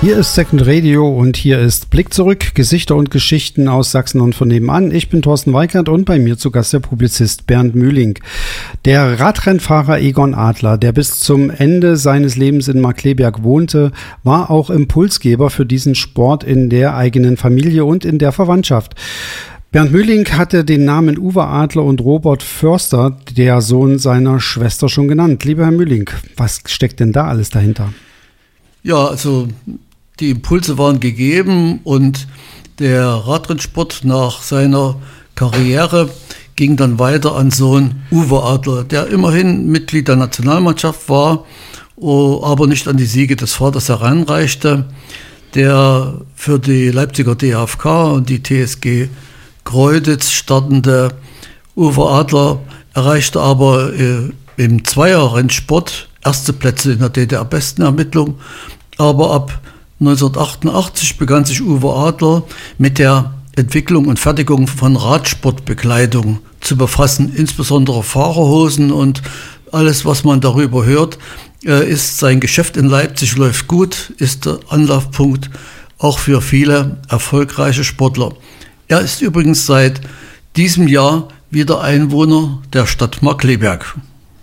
Hier ist Second Radio und hier ist Blick zurück, Gesichter und Geschichten aus Sachsen und von nebenan. Ich bin Thorsten Weikert und bei mir zu Gast der Publizist Bernd Mühling. Der Radrennfahrer Egon Adler, der bis zum Ende seines Lebens in Markkleeberg wohnte, war auch Impulsgeber für diesen Sport in der eigenen Familie und in der Verwandtschaft. Bernd Mühling hatte den Namen Uwe Adler und Robert Förster, der Sohn seiner Schwester, schon genannt. Lieber Herr Mühling, was steckt denn da alles dahinter? Ja, also die Impulse waren gegeben und der Radrennsport nach seiner Karriere ging dann weiter an Sohn Uwe Adler, der immerhin Mitglied der Nationalmannschaft war, aber nicht an die Siege des Vaters heranreichte. Der für die Leipziger DHFK und die TSG Greutitz startende Uwe Adler erreichte aber im Zweierrennsport erste Plätze in der DDR-Bestenermittlung. Aber ab 1988 begann sich Uwe Adler mit der Entwicklung und Fertigung von Radsportbekleidung zu befassen, insbesondere Fahrerhosen und alles, was man darüber hört, ist sein Geschäft in Leipzig läuft gut, ist der Anlaufpunkt auch für viele erfolgreiche Sportler. Er ist übrigens seit diesem Jahr wieder Einwohner der Stadt Markkleeberg.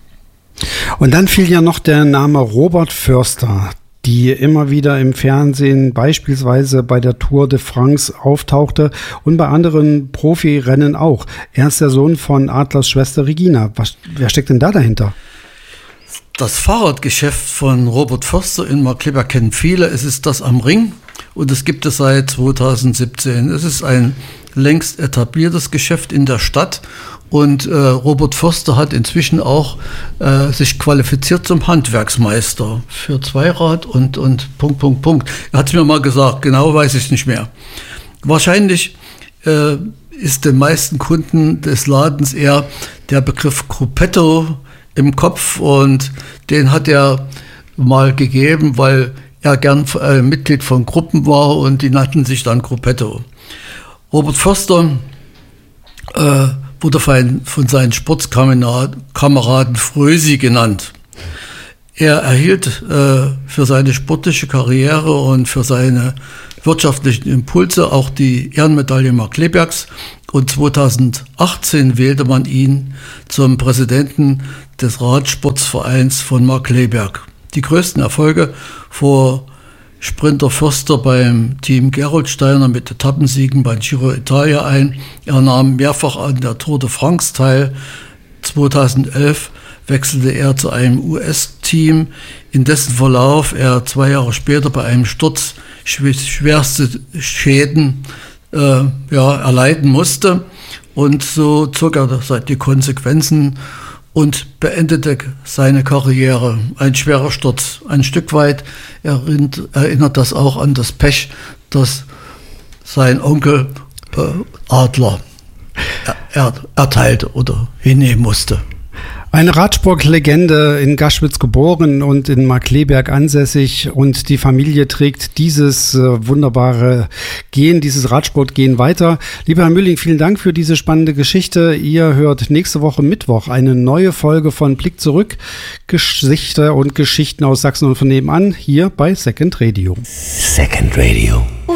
Und dann fiel ja noch der Name Robert Förster, die immer wieder im Fernsehen, beispielsweise bei der Tour de France, auftauchte und bei anderen Profirennen auch. Er ist der Sohn von Adlers Schwester Regina. Wer steckt denn da dahinter? Das Fahrradgeschäft von Robert Förster in Markkleeberg kennen viele. Es ist das am Ring und es gibt es seit 2017. Es ist ein längst etabliertes Geschäft in der Stadt. Und Robert Förster hat inzwischen auch sich qualifiziert zum Handwerksmeister für Zweirad und Punkt. Er hat es mir mal gesagt, genau weiß ich es nicht mehr. Wahrscheinlich ist den meisten Kunden des Ladens eher der Begriff Gruppetto im Kopf und den hat er mal gegeben, weil er gern Mitglied von Gruppen war und die nannten sich dann Gruppetto. Robert Förster wurde von seinen Sportskameraden Frösi genannt. Er erhielt für seine sportliche Karriere und für seine wirtschaftlichen Impulse auch die Ehrenmedaille Markkleebergs und 2018 wählte man ihn zum Präsidenten des Radsportsvereins von Markkleeberg. Die größten Erfolge vor Sprinter Förster beim Team Gerolsteiner mit Etappensiegen bei Giro Italia ein. Er nahm mehrfach an der Tour de France teil. 2011 wechselte er zu einem US-Team, in dessen Verlauf er 2 Jahre später bei einem Sturz schwerste Schäden erleiden musste. Und so zog er die Konsequenzen und beendete seine Karriere. Ein schwerer Sturz. Ein Stück weit erinnert das auch an das Pech, das sein Onkel Adler erteilte oder hinnehmen musste. Eine Radsportlegende, in Gaschwitz geboren und in Markkleeberg ansässig, und die Familie trägt dieses wunderbare Gen, dieses Radsportgen weiter. Lieber Herr Mühling, vielen Dank für diese spannende Geschichte. Ihr hört nächste Woche Mittwoch eine neue Folge von Blick zurück, Gesichter und Geschichten aus Sachsen und von nebenan, hier bei Second Radio. Second Radio.